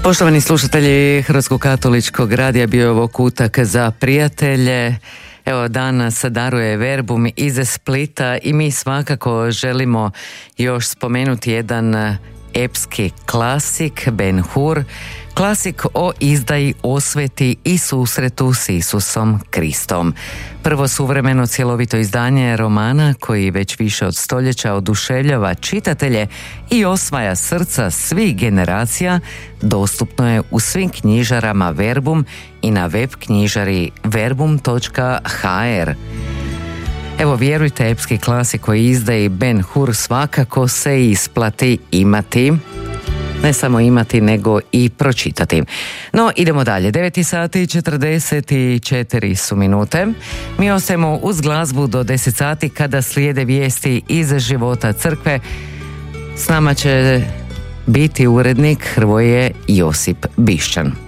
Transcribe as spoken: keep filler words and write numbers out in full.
Poštovani slušatelji Hrvatskog katoličkog radija, bio je ovo kutak za prijatelje. Evo, danas daruje Verbum iz Splita i mi svakako želimo još spomenuti jedan epski klasik, Ben Hur, klasik o izdaji, osveti i susretu s Isusom Kristom. Prvo suvremeno cjelovito izdanje romana koji već više od stoljeća oduševljava čitatelje i osvaja srca svih generacija, dostupno je u svim knjižarama Verbum i na web knjižari verbum točka ha er. Evo, vjerujte, epski klasik koji izdaje Ben Hur svakako se isplati imati. Ne samo imati, nego i pročitati. No, idemo dalje. devet sati četrdeset četiri su minute. Mi ostajemo uz glazbu do deset sati kada slijede vijesti iz života crkve. S nama će biti urednik Hrvoje Josip Bišćan.